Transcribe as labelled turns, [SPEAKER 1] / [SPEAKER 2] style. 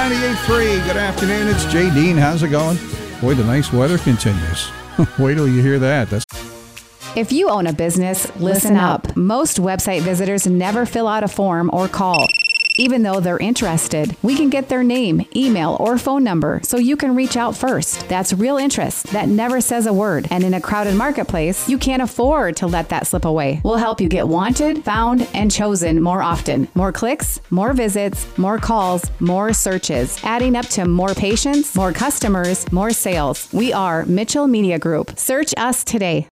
[SPEAKER 1] 98.3. Good afternoon. It's Jay Dean. How's it going? Boy, the nice weather continues. Wait till you hear that.
[SPEAKER 2] If you own a business, listen up. Most website visitors never fill out a form or call. Even though they're interested, we can get their name, email, or phone number so you can reach out first. That's real interest that never says a word. And in a crowded marketplace, you can't afford to let that slip away. We'll help you get wanted, found, and chosen more often. More clicks, more visits, more calls, more searches, adding up to more patients, more customers, more sales. We are Mitchell Media Group. Search us today.